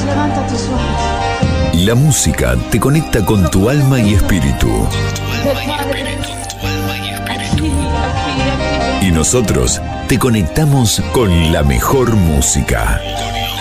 levanta tus ojos. La música te conecta con tu alma y espíritu. Y nosotros te conectamos con la mejor música.